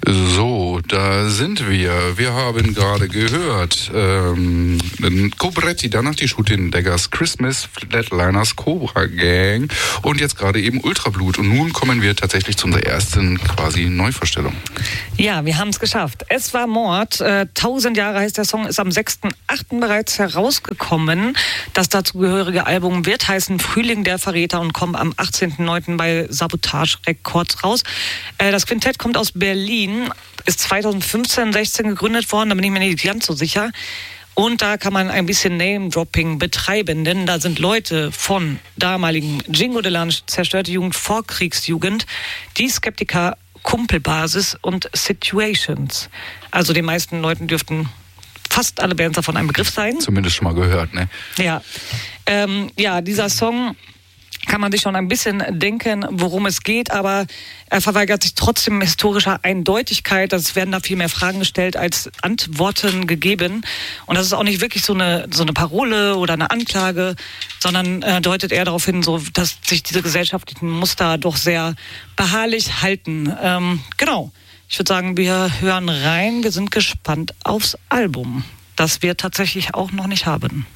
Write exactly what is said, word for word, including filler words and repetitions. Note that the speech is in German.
So, da sind wir. Wir haben gerade gehört ähm, Cobretti, danach die Shooting Daggers, Christmas, Flatliners, Cobra Gang und jetzt gerade eben Ultrablut. Und nun kommen wir tatsächlich zu unserer ersten quasi Neuvorstellung. Ja, wir haben es geschafft. Es war Mord. Äh, Tausend Jahre heißt der Song, ist am sechsten achten bereits herausgekommen. Das dazugehörige Album wird heißen Frühling der Verräter und kommt am achtzehnten neunten bei Sabotage Records raus. Äh, das Quintett kommt aus Berlin. Ist zweitausendfünfzehn, sechzehn gegründet worden, da bin ich mir nicht ganz so sicher. Und da kann man ein bisschen Name-Dropping betreiben, denn da sind Leute von damaligen Jingo Delange, Zerstörte Jugend, Vorkriegsjugend, die Skeptiker, Kumpelbasis und Situations. Also den meisten Leuten dürften fast alle Bands davon ein Begriff sein. Zumindest schon mal gehört, ne? Ja, ähm, ja, dieser Song kann man sich schon ein bisschen denken, worum es geht, aber er verweigert sich trotzdem historischer Eindeutigkeit. Es werden da viel mehr Fragen gestellt als Antworten gegeben. Und das ist auch nicht wirklich so eine, so eine Parole oder eine Anklage, sondern äh, deutet eher darauf hin, so, dass sich diese gesellschaftlichen Muster doch sehr beharrlich halten. Ähm, genau. Ich würde sagen, wir hören rein. Wir sind gespannt aufs Album, das wir tatsächlich auch noch nicht haben.